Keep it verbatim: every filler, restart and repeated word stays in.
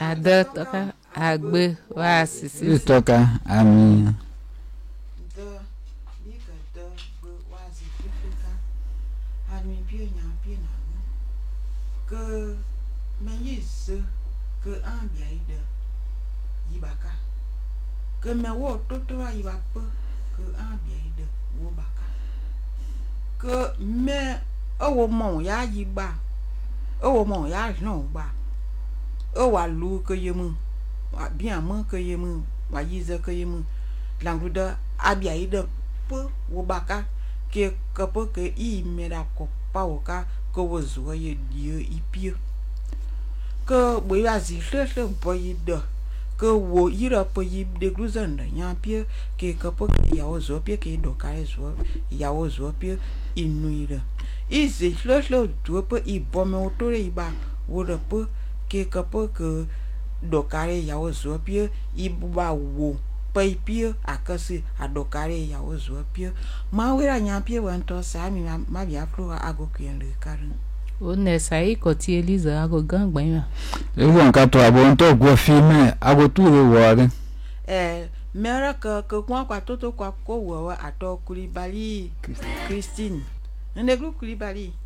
Ada toka agbe wa sisi. Toka ami. The bigger the was Africa. Had me pure now, pure now. Que me is que un bien de Yibaka. Que me wo toto a Yibapa que un bien de Wobaka. Que me oh mon ya Yiba. Oh mon ya non ba. Oh wa lu que yemu. Bien mon que yemu. Wa yize que yemu. Languda abia ida pe Wobaka. Que que pe que i me da ko pa oka que wo zo ye die i pie. Que bo ya zi le le boy de que wo ira pe yi de gluzan de nya pie que que pe que ya wo zo pie que do ka zo ya wo zo pie inuira i zi le le do pe i bo me otore i ba wo de pe que que pe que do ka ya wo zo pie i ba wo pe pie akasi adokare ya wo zo pie ma wira nya pie wan to sa mi ma bia flo agokuen le karin O nesai koti Eliza ago gangban ya. E won ka to abo nto gwo filme ago tu le wo eh mera ka ka kwa kwa toto kwa ko wo ato Kulibali Christine ne group Kulibali